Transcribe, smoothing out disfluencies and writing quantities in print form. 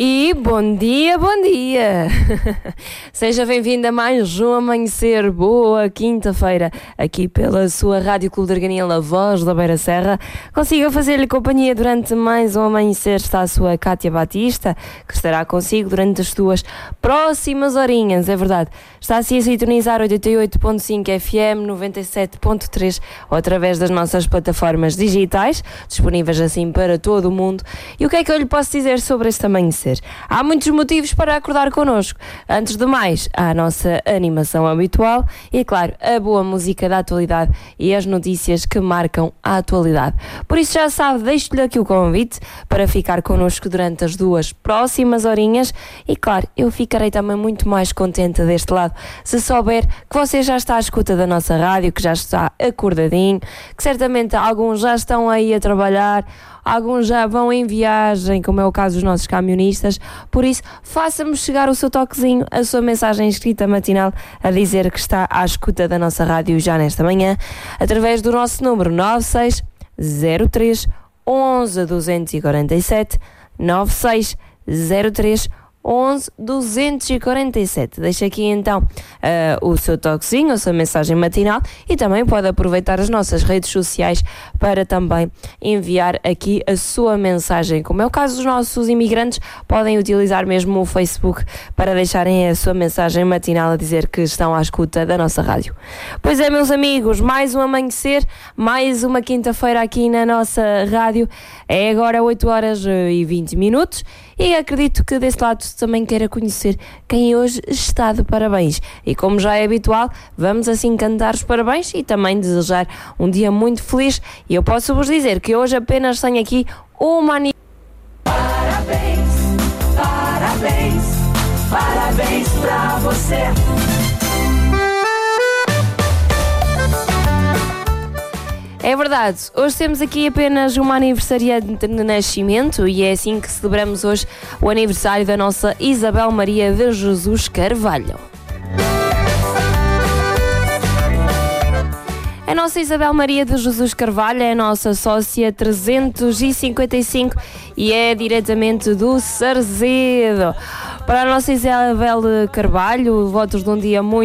E bom dia, bom dia! Seja bem-vindo a mais um Amanhecer. Boa quinta-feira, aqui pela sua Rádio Clube de Arganil, a voz da Beira Serra. Consiga fazer-lhe companhia durante mais um Amanhecer. Está a sua Cátia Batista, que estará consigo durante as suas próximas horinhas, é verdade. Está assim a sintonizar 88.5 FM, 97.3 ou através das nossas plataformas digitais, disponíveis assim para todo o mundo. E o que é que eu lhe posso dizer sobre este Amanhecer? Há muitos motivos para acordar connosco. Antes de mais, a nossa animação habitual e, claro, a boa música da atualidade e as notícias que marcam a atualidade. Por isso, já sabe, deixo-lhe aqui o convite para ficar connosco durante as duas próximas horinhas e, claro, eu ficarei também muito mais contente deste lado se souber que você já está à escuta da nossa rádio, que já está acordadinho, que certamente alguns já estão aí a trabalhar, alguns já vão em viagem, como é o caso dos nossos camionistas. Por isso, faça-me chegar o seu toquezinho, a sua mensagem escrita matinal a dizer que está à escuta da nossa rádio já nesta manhã, através do nosso número 9603 11 247 9603 11 247. Deixa aqui então o seu toquezinho, a sua mensagem matinal e também pode aproveitar as nossas redes sociais para também enviar aqui a sua mensagem. Como é o caso dos nossos imigrantes, podem utilizar mesmo o Facebook para deixarem a sua mensagem matinal a dizer que estão à escuta da nossa rádio. Pois é, meus amigos, mais um amanhecer, mais uma quinta-feira aqui na nossa rádio. É agora 8 horas e 20 minutos e acredito que desse lado também queira conhecer quem hoje está de parabéns. E como já é habitual, vamos assim cantar os parabéns e também desejar um dia muito feliz. E eu posso vos dizer que hoje apenas tenho aqui uma Parabéns, parabéns, parabéns pra você. É verdade, hoje temos aqui apenas uma aniversariante de nascimento e é assim que celebramos hoje o aniversário da nossa Isabel Maria de Jesus Carvalho. A nossa Isabel Maria de Jesus Carvalho é a nossa sócia 355 e é diretamente do Sarzedo. Para a nossa Isabel Carvalho, votos de um dia muito